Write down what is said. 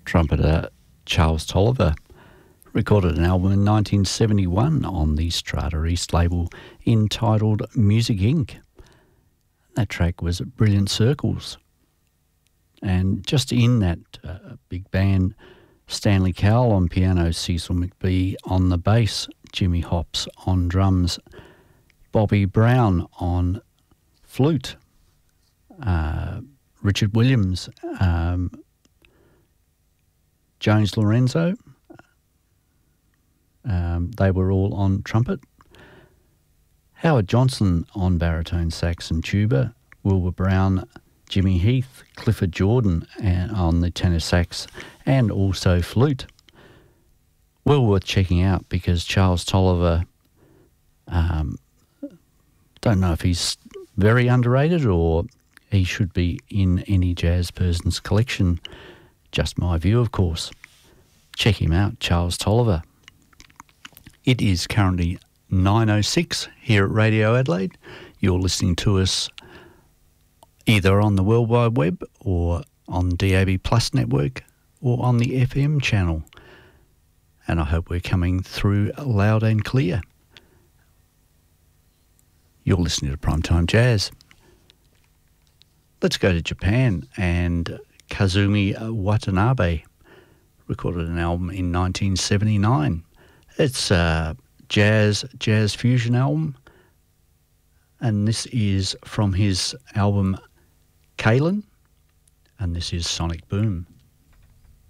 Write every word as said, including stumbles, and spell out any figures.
trumpeter Charles Tolliver recorded an album in nineteen seventy-one on the Strata East label entitled Music Incorporated. That track was Brilliant Circles. And just in that uh, big band, Stanley Cowell on piano, Cecil McBee on the bass, Jimmy Hops on drums, Bobby Brown on flute, uh, Richard Williams, um, Jones Lorenzo, um, they were all on trumpet, Howard Johnson on baritone sax and tuba, Wilbur Brown, Jimmy Heath, Clifford Jordan and on the tenor sax and also flute. Well worth checking out because Charles Tolliver, um, don't know if he's very underrated or he should be in any jazz person's collection. Just my view, of course. Check him out, Charles Tolliver. It is currently nine oh six here at Radio Adelaide. You're listening to us either on the World Wide Web or on D A B Plus network or on the F M channel. And I hope we're coming through loud and clear. You're listening to Primetime Jazz. Let's go to Japan, and Kazumi Watanabe recorded an album in nineteen seventy-nine. It's a jazz, jazz fusion album, and this is from his album Kalen, and this is Sonic Boom.